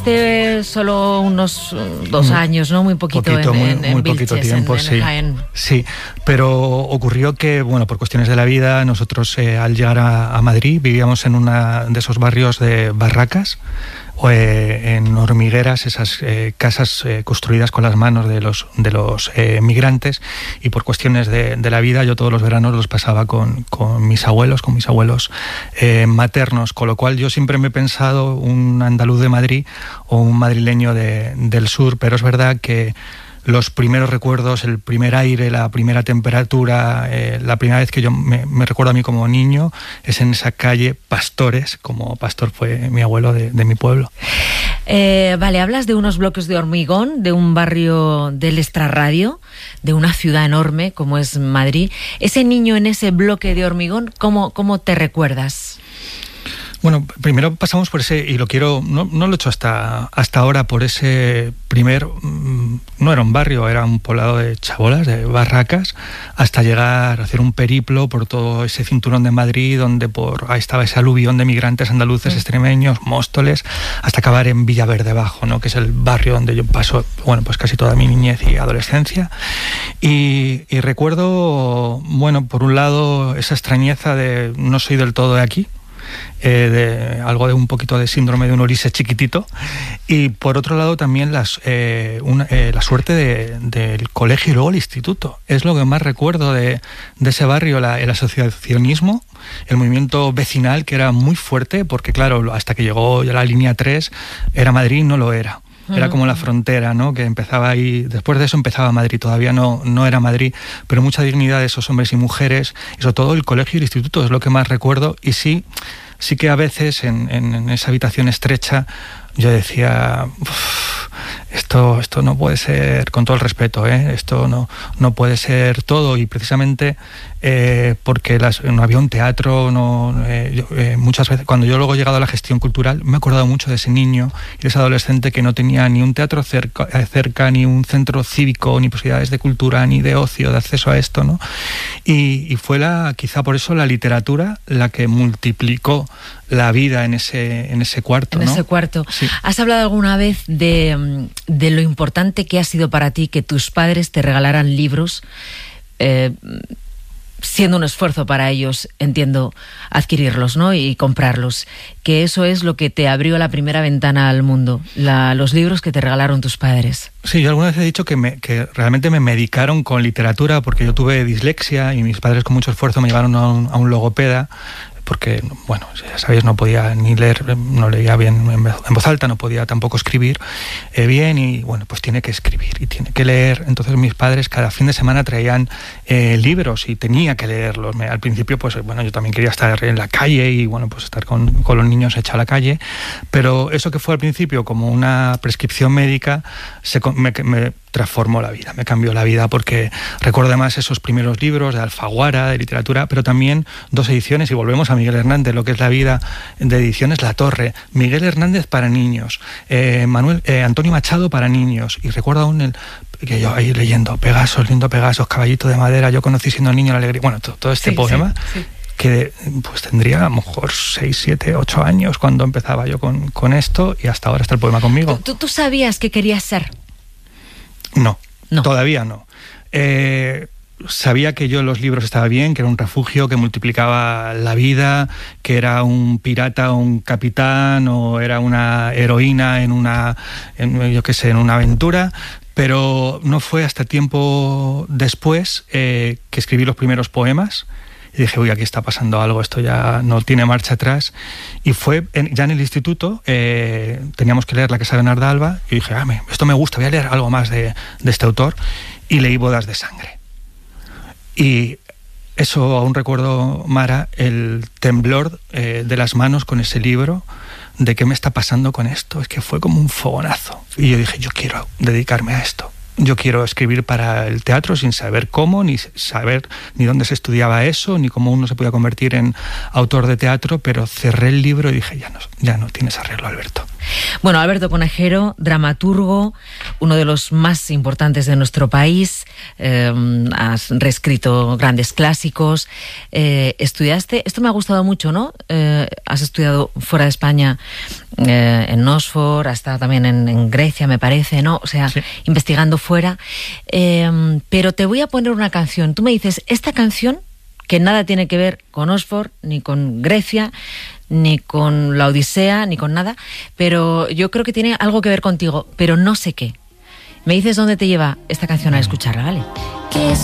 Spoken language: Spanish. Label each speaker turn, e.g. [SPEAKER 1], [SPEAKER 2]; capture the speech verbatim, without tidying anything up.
[SPEAKER 1] Hace solo unos dos años, ¿no? Muy poquito,
[SPEAKER 2] poquito
[SPEAKER 1] en,
[SPEAKER 2] muy,
[SPEAKER 1] en, en
[SPEAKER 2] muy
[SPEAKER 1] Vilches,
[SPEAKER 2] poquito tiempo,
[SPEAKER 1] en, en
[SPEAKER 2] sí.
[SPEAKER 1] Jaén.
[SPEAKER 2] Sí, pero ocurrió que, bueno, por cuestiones de la vida, nosotros eh, al llegar a, a Madrid vivíamos en una de esos barrios de barracas, eh, en hormigueras, esas eh, casas eh, construidas con las manos de los, de los eh, migrantes, y por cuestiones de, de la vida yo todos los veranos los pasaba con, con mis abuelos, con mis abuelos eh, maternos, con lo cual yo siempre me he pensado un andaluz de Madrid o un madrileño de, del sur, pero es verdad que los primeros recuerdos, el primer aire, la primera temperatura, eh, la primera vez que yo me, me recuerdo a mí como niño es en esa calle Pastores, como pastor fue mi abuelo de, de mi pueblo.
[SPEAKER 1] Eh, vale, hablas de unos bloques de hormigón, de un barrio del extrarradio, de una ciudad enorme como es Madrid. Ese niño en ese bloque de hormigón, ¿cómo, cómo te recuerdas?
[SPEAKER 2] Bueno, primero pasamos por ese, y lo quiero, no, no lo he hecho hasta, hasta ahora, por ese primer, no era un barrio, era un poblado de chabolas, de barracas, hasta llegar a hacer un periplo por todo ese cinturón de Madrid, donde por ahí estaba ese aluvión de migrantes andaluces, sí, extremeños, Móstoles, hasta acabar en Villaverde Bajo, ¿no? Que es el barrio donde yo paso, bueno, pues casi toda mi niñez y adolescencia. Y, y recuerdo, bueno, por un lado, esa extrañeza de no soy del todo de aquí, Eh, de algo de un poquito de síndrome de un Ulises chiquitito, y por otro lado también las, eh, una, eh, la suerte de, del colegio y luego el instituto. Es lo que más recuerdo de, de ese barrio, la, el asociacionismo, el movimiento vecinal, que era muy fuerte, porque claro, hasta que llegó ya la línea tres era Madrid, no lo era. Era como la frontera, ¿no? Que empezaba ahí, después de eso empezaba Madrid, todavía no, no era Madrid, pero mucha dignidad de esos hombres y mujeres, y sobre todo el colegio y el instituto es lo que más recuerdo. Y sí, sí que a veces en, en, en esa habitación estrecha yo decía, esto, esto no puede ser, con todo el respeto, ¿eh? Esto no, no puede ser todo, y precisamente eh, porque las, no había un teatro, no, eh, yo, eh, muchas veces, cuando yo luego he llegado a la gestión cultural, me he acordado mucho de ese niño y de ese adolescente que no tenía ni un teatro cerca, cerca ni un centro cívico, ni posibilidades de cultura, ni de ocio, de acceso a esto, ¿no? Y, y fue la, quizá por eso la literatura la que multiplicó la vida en ese, en ese cuarto,
[SPEAKER 1] En
[SPEAKER 2] ¿no?
[SPEAKER 1] ese cuarto.
[SPEAKER 2] Sí.
[SPEAKER 1] ¿Has hablado alguna vez de, de lo importante que ha sido para ti que tus padres te regalaran libros, eh, siendo un esfuerzo para ellos, entiendo, adquirirlos, ¿no? Y comprarlos? Que eso es lo que te abrió la primera ventana al mundo, la, los libros que te regalaron tus padres.
[SPEAKER 2] Sí, yo alguna vez he dicho que, me, que realmente me medicaron con literatura, porque yo tuve dislexia y mis padres con mucho esfuerzo me llevaron a un, a un logopeda, porque, bueno, ya sabéis, no podía ni leer, no leía bien en voz alta, no podía tampoco escribir eh, bien, y bueno, pues tiene que escribir y tiene que leer. Entonces mis padres cada fin de semana traían eh, libros y tenía que leerlos. Me, al principio, pues bueno, yo también quería estar en la calle y bueno, pues estar con, con los niños echado a la calle, pero eso que fue al principio como una prescripción médica, se, me, me transformó la vida, me cambió la vida, porque recuerdo además esos primeros libros de Alfaguara, de literatura, pero también dos ediciones, y volvemos a Miguel Hernández, lo que es la vida de ediciones La Torre, Miguel Hernández para niños, eh, Manuel eh, Antonio Machado para niños, y recuerdo aún el que yo ahí leyendo Pegasos, lindo Pegasos, Caballito de Madera, yo conocí siendo niño la alegría, bueno, todo, todo este
[SPEAKER 1] Sí,
[SPEAKER 2] poema,
[SPEAKER 1] sí, sí.
[SPEAKER 2] que pues tendría a lo mejor seis, siete, ocho años cuando empezaba yo con, con esto, y hasta ahora está el poema conmigo.
[SPEAKER 1] ¿Tú, tú sabías qué querías ser?
[SPEAKER 2] No,
[SPEAKER 1] no,
[SPEAKER 2] todavía no. Eh, sabía que yo en los libros estaba bien, que era un refugio que multiplicaba la vida, que era un pirata o un capitán, o era una heroína en una, en, yo qué sé, en una aventura, pero no fue hasta tiempo después eh, que escribí los primeros poemas. Y dije, uy, aquí está pasando algo, esto ya no tiene marcha atrás. Y fue en, ya en el instituto, eh, teníamos que leer La Casa de Narda-Alba, y dije, ah, me, esto me gusta, voy a leer algo más de, de este autor, y leí Bodas de Sangre. Y eso aún recuerdo, Mara, el temblor eh, de las manos con ese libro, de qué me está pasando con esto, es que fue como un fogonazo. Y yo dije, yo quiero dedicarme a esto. Yo quiero escribir para el teatro sin saber cómo, ni saber ni dónde se estudiaba eso, ni cómo uno se podía convertir en autor de teatro, pero cerré el libro y dije, ya no, ya no tienes arreglo, Alberto.
[SPEAKER 1] Bueno, Alberto Conejero, dramaturgo, uno de los más importantes de nuestro país, eh, has reescrito grandes clásicos, eh, estudiaste, esto me ha gustado mucho, ¿no? Eh, has estudiado fuera de España, eh, en Oxford, has estado también en, en Grecia, me parece, ¿no? O sea, sí. investigando fuera. Eh, pero te voy a poner una canción. Tú me dices, esta canción, que nada tiene que ver con Oxford, ni con Grecia, ni con la Odisea, ni con nada, pero yo creo que tiene algo que ver contigo, pero no sé qué. Me dices dónde te lleva esta canción a escucharla, ¿vale?